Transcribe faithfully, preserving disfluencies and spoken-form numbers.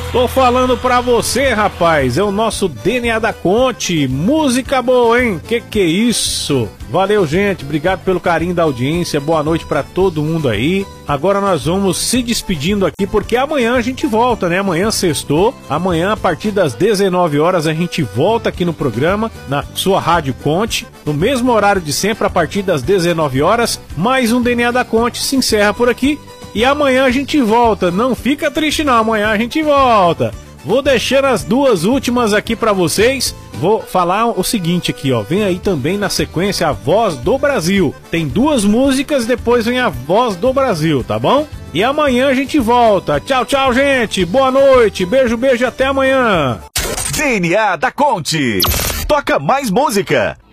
Tô falando pra você, rapaz, é o nosso D N A da Conte, música boa, hein? Que que é isso? Valeu, gente, obrigado pelo carinho da audiência, boa noite pra todo mundo aí. Agora nós vamos se despedindo aqui, porque amanhã a gente volta, né? Amanhã sextou, amanhã a partir das dezenove horas a gente volta aqui no programa, na sua Rádio Conte, no mesmo horário de sempre, a partir das dezenove horas, mais um D N A da Conte se encerra por aqui. E amanhã a gente volta, não fica triste não, amanhã a gente volta. Vou deixar as duas últimas aqui pra vocês. Vou falar o seguinte aqui, ó. Vem aí também na sequência a Voz do Brasil. Tem duas músicas, depois vem a Voz do Brasil, tá bom? E amanhã a gente volta. Tchau, tchau, gente. Boa noite. Beijo, beijo e até amanhã. D N A da Conte. Toca mais música.